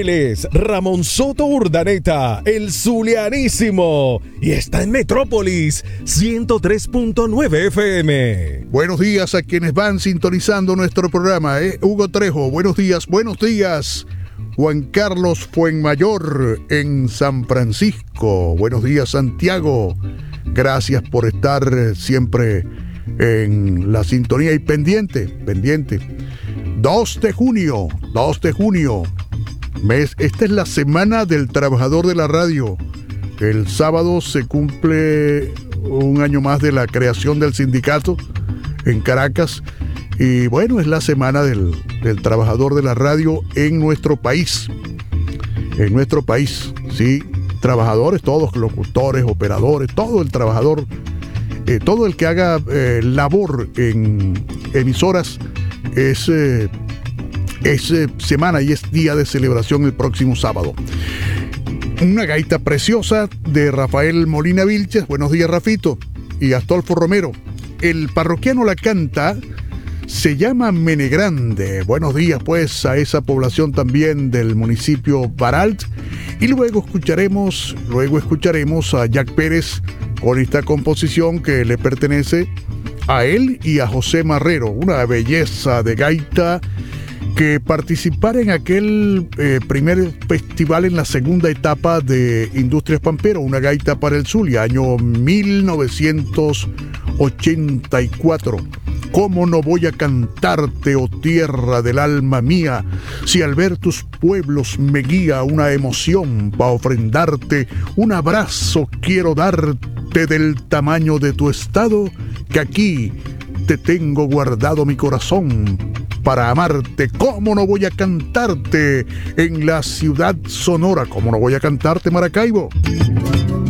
Él es Ramón Soto Urdaneta, el zulianísimo, y está en Metrópolis 103.9 FM. Buenos días a quienes van sintonizando nuestro programa, Hugo Trejo, buenos días. Juan Carlos Fuenmayor en San Francisco, buenos días Santiago, gracias por estar siempre en la sintonía y pendiente. 2 de junio, esta es la Semana del Trabajador de la Radio. El sábado se cumple un año más de la creación del sindicato en Caracas. Y bueno, es la Semana del Trabajador de la Radio en nuestro país. Sí, trabajadores, todos, locutores, operadores, todo el trabajador, todo el que haga labor en emisoras es semana y es día de celebración el próximo sábado. Una gaita preciosa de Rafael Molina Vilches, buenos días Rafito, y Astolfo Romero. El parroquiano la canta, se llama Menegrande. Buenos días pues a esa población también del municipio Baralt. Y luego escucharemos a Jack Pérez con esta composición que le pertenece a él y a José Marrero, una belleza de gaita que participara en aquel primer festival en la segunda etapa de Industrias Pampero, una gaita para el Zulia, año 1984. ¿Cómo no voy a cantarte, oh tierra del alma mía, si al ver tus pueblos me guía una emoción pa' ofrendarte? Un abrazo quiero darte del tamaño de tu estado, que aquí te tengo guardado mi corazón para amarte. ¿Cómo no voy a cantarte en la ciudad sonora? ¿Cómo no voy a cantarte, Maracaibo?